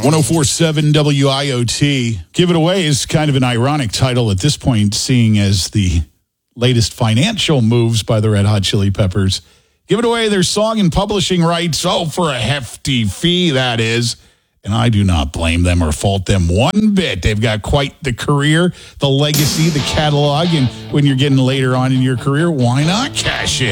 1047 WIOT. Give It Away is kind of an ironic title at this point, seeing as the latest financial moves by the Red Hot Chili Peppers. Giving away their song and publishing rights, for a hefty fee, that is. And I do not blame them or fault them one bit. They've got quite the career, the legacy, the catalog. And when you're getting later on in your career, why not cash in?